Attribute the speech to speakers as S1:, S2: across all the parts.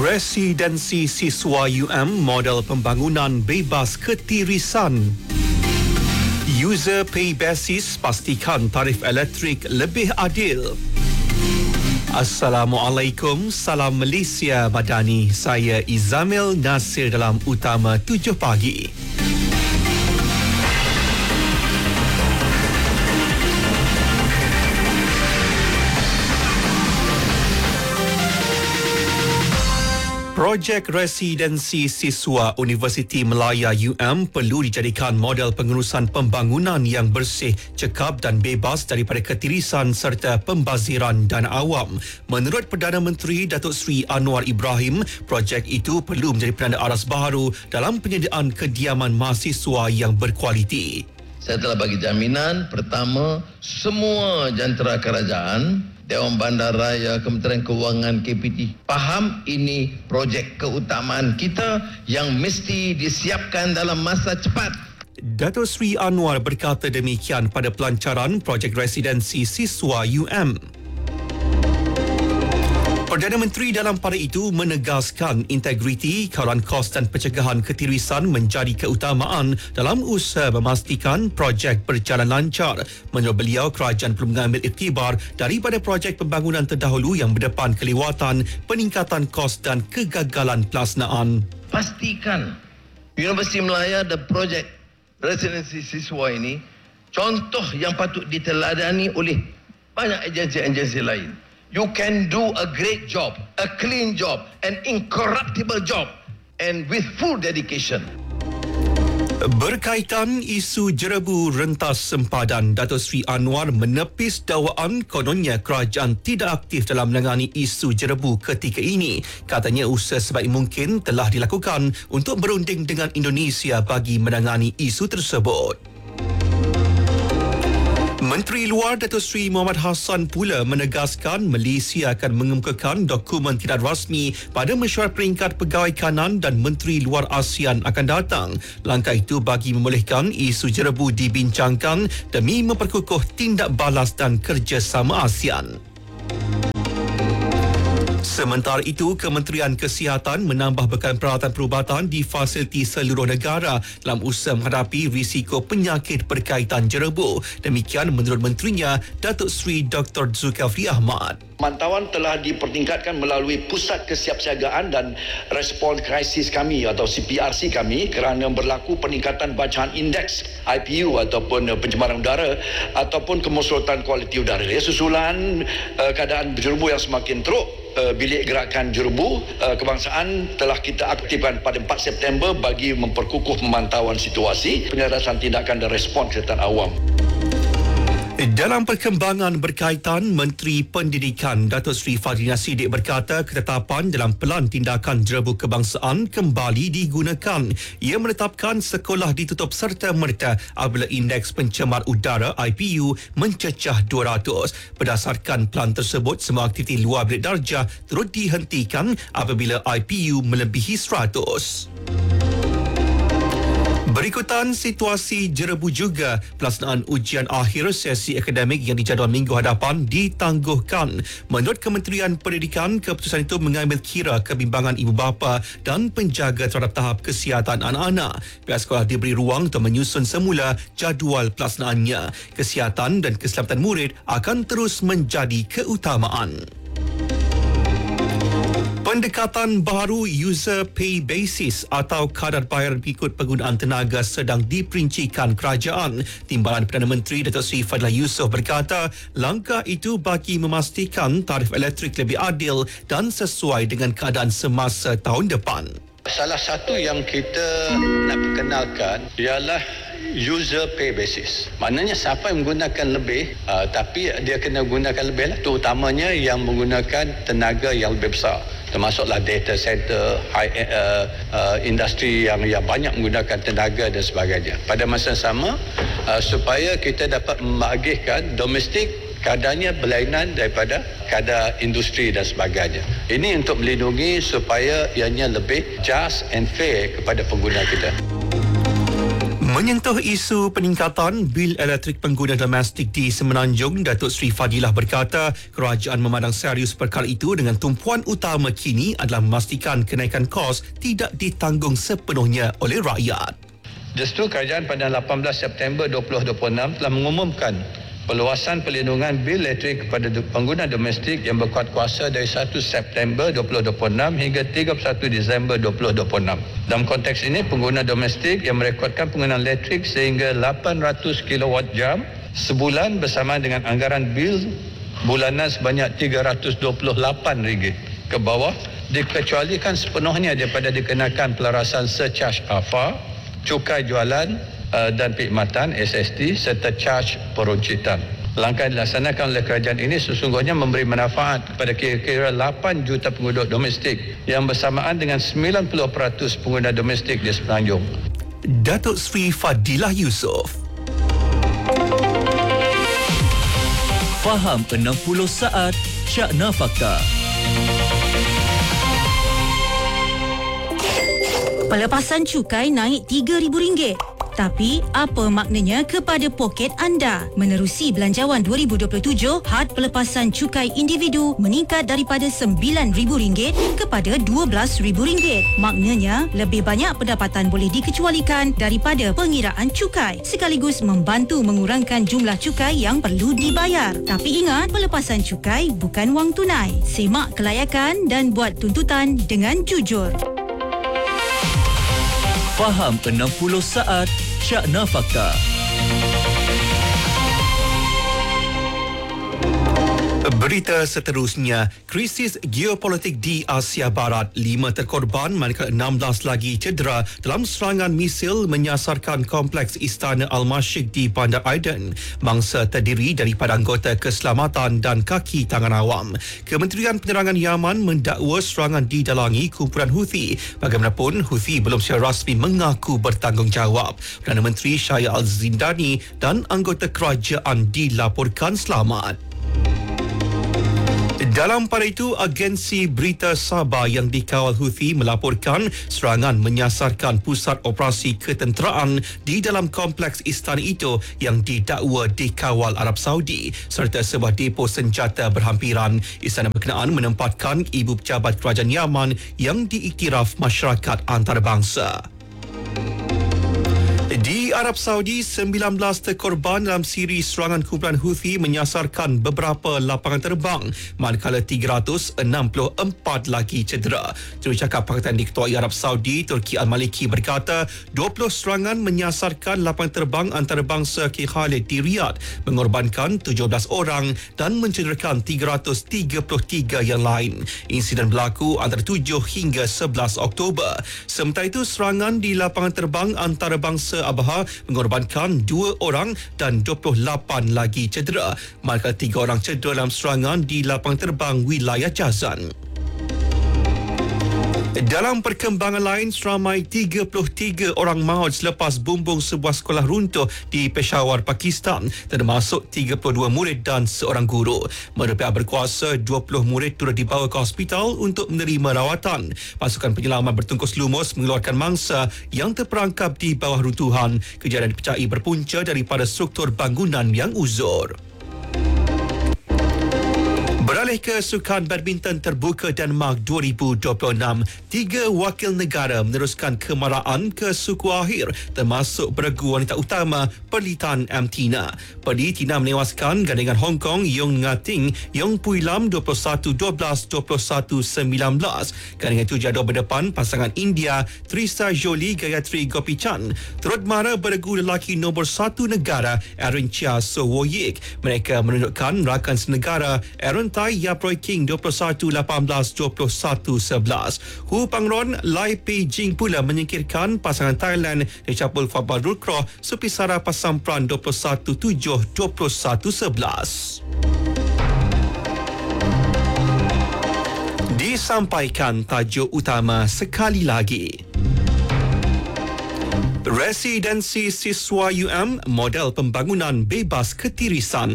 S1: Residensi Siswa UM model pembangunan bebas ketirisan. User pay basis pastikan tarif elektrik lebih adil. Assalamualaikum, salam Malaysia Madani. Saya Izamil Nasir dalam Utama 7 Pagi. Projek Residensi Siswa Universiti Malaya UM perlu dijadikan model pengurusan pembangunan yang bersih, cekap dan bebas daripada ketirisan serta pembaziran dana awam. Menurut Perdana Menteri Datuk Seri Anwar Ibrahim, projek itu perlu menjadi penanda aras baharu dalam penyediaan kediaman mahasiswa yang berkualiti.
S2: Saya telah bagi jaminan, pertama, semua jantera kerajaan, Dewan Bandaraya, Kementerian Kewangan, KPT faham ini projek keutamaan kita yang mesti disiapkan dalam masa cepat.
S1: Datuk Seri Anwar berkata demikian pada pelancaran projek residensi siswa UM. Perdana Menteri dalam pada itu menegaskan integriti, kawalan kos dan pencegahan ketirisan menjadi keutamaan dalam usaha memastikan projek berjalan lancar. Menurut beliau, kerajaan perlu mengambil iktibar daripada projek pembangunan terdahulu yang berdepan kelewatan, peningkatan kos dan kegagalan pelaksanaan.
S2: Pastikan Universiti Malaya dan projek residensi siswa ini contoh yang patut diteladani oleh banyak agensi-agensi lain. You can do a great job, a clean job, an incorruptible job and with full dedication.
S1: Berkaitan isu jerebu rentas sempadan, Datuk Seri Anwar menepis dakwaan kononnya kerajaan tidak aktif dalam menangani isu jerebu ketika ini. Katanya usaha sebaik mungkin telah dilakukan untuk berunding dengan Indonesia bagi menangani isu tersebut. Menteri Luar Datuk Seri Muhammad Hassan pula menegaskan Malaysia akan mengemukakan dokumen tidak rasmi pada mesyuarat peringkat pegawai kanan dan Menteri Luar ASEAN akan datang. Langkah itu bagi membolehkan isu jerebu dibincangkan demi memperkukuh tindak balas dan kerjasama ASEAN. Sementara itu, Kementerian Kesihatan menambah bekalan peralatan perubatan di fasiliti seluruh negara dalam usaha menghadapi risiko penyakit berkaitan jerebu. Demikian menurut menterinya, Datuk Seri Dr. Zulkifli Ahmad.
S3: Pemantauan telah dipertingkatkan melalui Pusat Kesiapsiagaan dan Respons Krisis kami atau CPRC kami kerana berlaku peningkatan bacaan indeks IPU ataupun pencemaran udara ataupun kemusratan kualiti udara. Susulan keadaan jerebu yang semakin teruk, bilik gerakan jerebu kebangsaan telah kita aktifkan pada 4 September bagi memperkukuh pemantauan situasi, penyelesaian tindakan dan respons kesihatan awam.
S1: Dalam perkembangan berkaitan, Menteri Pendidikan Datuk Seri Fadlina Siddiq berkata ketetapan dalam Pelan Tindakan Jerebu Kebangsaan kembali digunakan. Ia menetapkan sekolah ditutup serta-merta apabila indeks pencemar udara IPU mencecah 200. Berdasarkan pelan tersebut, semua aktiviti luar bilik darjah turut dihentikan apabila IPU melebihi 100. Berikutan situasi jerebu juga, pelaksanaan ujian akhir sesi akademik yang dijadual minggu hadapan ditangguhkan. Menurut Kementerian Pendidikan, keputusan itu mengambil kira kebimbangan ibu bapa dan penjaga terhadap tahap kesihatan anak-anak. Pihak sekolah diberi ruang untuk menyusun semula jadual pelaksanaannya. Kesihatan dan keselamatan murid akan terus menjadi keutamaan. Pendekatan baru user pay basis atau kadar bayar mengikut penggunaan tenaga sedang diperincikan kerajaan. Timbalan Perdana Menteri Datuk Seri Fadlan Yusof berkata, langkah itu bagi memastikan tarif elektrik lebih adil dan sesuai dengan keadaan semasa tahun depan.
S4: Salah satu yang kita nak perkenalkan ialah user pay basis. Maknanya siapa yang menggunakan lebih tapi dia kena gunakan lebih lah. Terutamanya yang menggunakan tenaga yang lebih besar. Termasuklah data center, industri yang banyak menggunakan tenaga dan sebagainya. Pada masa yang sama, supaya kita dapat membagihkan domestik kadarnya berlainan daripada kadar industri dan sebagainya. Ini untuk melindungi supaya ianya lebih just and fair kepada pengguna kita.
S1: Menyentuh isu peningkatan bil elektrik pengguna domestik di Semenanjung, Datuk Seri Fadilah berkata kerajaan memandang serius perkara itu dengan tumpuan utama kini adalah memastikan kenaikan kos tidak ditanggung sepenuhnya oleh rakyat.
S4: Justru kerajaan pada 18 September 2026 telah mengumumkan perluasan perlindungan bil elektrik kepada pengguna domestik yang berkuat kuasa dari 1 September 2026 hingga 31 Disember 2026. Dalam konteks ini, pengguna domestik yang merekodkan penggunaan elektrik sehingga 800 kWh sebulan bersamaan dengan anggaran bil bulanan sebanyak RM328 ke bawah dikecualikan sepenuhnya daripada dikenakan pelarasan surcharge AFA, cukai jualan dan perkhidmatan SST serta charge peruncitan. Langkah yang dilaksanakan oleh kerajaan ini sesungguhnya memberi manfaat kepada kira-kira 8 juta penduduk domestik yang bersamaan dengan 90% pengguna domestik di Semenanjung.
S1: Datuk Seri Fadilah Yusof.
S5: Faham 60 saat Syakna Fakta.
S6: Pelepasan cukai naik RM3,000. Tapi, apa maknanya kepada poket anda? Menerusi Belanjawan 2027, had pelepasan cukai individu meningkat daripada RM9,000 kepada RM12,000. Maknanya, lebih banyak pendapatan boleh dikecualikan daripada pengiraan cukai, sekaligus membantu mengurangkan jumlah cukai yang perlu dibayar. Tapi ingat, pelepasan cukai bukan wang tunai. Semak kelayakan dan buat tuntutan dengan jujur.
S5: Faham 60 saat Syakna Fakta.
S1: Berita seterusnya, krisis geopolitik di Asia Barat. 5 terkorban manakala 16 lagi cedera dalam serangan misil menyasarkan kompleks Istana Al-Mashik di Bandar Aden. Mangsa terdiri daripada anggota keselamatan dan kaki tangan awam. Kementerian Penerangan Yaman mendakwa serangan didalangi kumpulan Houthi. Bagaimanapun, Houthi belum secara rasmi mengaku bertanggungjawab. Perdana Menteri Shaya Al-Zindani dan anggota kerajaan dilaporkan selamat. Dalam pada itu, agensi berita Sabah yang dikawal Houthi melaporkan serangan menyasarkan pusat operasi ketenteraan di dalam kompleks istana itu yang didakwa dikawal Arab Saudi serta sebuah depo senjata berhampiran. Istana berkenaan menempatkan ibu pejabat kerajaan Yaman yang diiktiraf masyarakat antarabangsa. Di Arab Saudi, 19 terkorban dalam siri serangan kumpulan Houthi menyasarkan beberapa lapangan terbang, manakala 364 lagi cedera. Jurucakap Pakatan Diketuai Arab Saudi, Turki Al-Maliki berkata, 20 serangan menyasarkan lapangan terbang antarabangsa King Khalid di Riyadh, mengorbankan 17 orang dan mencederakan 333 yang lain. Insiden berlaku antara 7 hingga 11 Oktober. Sementara itu, serangan di lapangan terbang antarabangsa Abha mengorbankan 2 orang dan 28 lagi cedera, manakala 3 orang cedera dalam serangan di lapangan terbang wilayah Jazan. Dalam perkembangan lain, seramai 33 orang maut selepas bumbung sebuah sekolah runtuh di Peshawar, Pakistan, termasuk 32 murid dan seorang guru. Menurut pihak berkuasa, 20 murid turut dibawa ke hospital untuk menerima rawatan. Pasukan penyelamat bertungkus lumus mengeluarkan mangsa yang terperangkap di bawah runtuhan. Kejadian dipercayai berpunca daripada struktur bangunan yang uzur. Beralih ke Sukan Badminton Terbuka Denmark 2026, 3 wakil negara meneruskan kemarahan ke suku akhir termasuk beregu wanita utama Perlitan M. Tina. Perli Tina menewaskan gandingan Hong Kong Yong Ngating Yong Pui Lam 21-12, 21-19. Gandingan itu jadual berdepan pasangan India Trisa Jolie Gayatri Gopichan. Turut mara beregu lelaki nombor 1 negara Aaron Chia So Woyik. Mereka menunjukkan rakan senegara Aaron Yaproi King 21-18, 21-11. Hu Pangron Lai Pei Jing pula menyingkirkan pasangan Thailand Richapul Fabarulkroh Supisara Pasampran 21-7, 21-11. Disampaikan tajuk utama sekali lagi. Residensi siswa UM model pembangunan bebas ketirisan.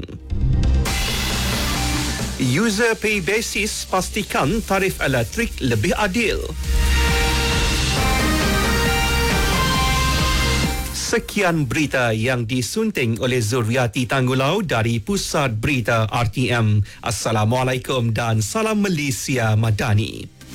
S1: User pay basis, pastikan tarif elektrik lebih adil. Sekian berita yang disunting oleh Zuriati Tanggulau dari Pusat Berita RTM. Assalamualaikum dan salam Malaysia Madani.